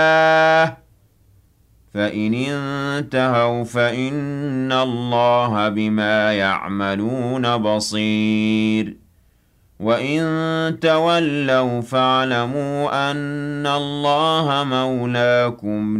فإن انتهوا فإن الله بما يعملون بصير وإن تولوا فاعلموا أن الله مولاكم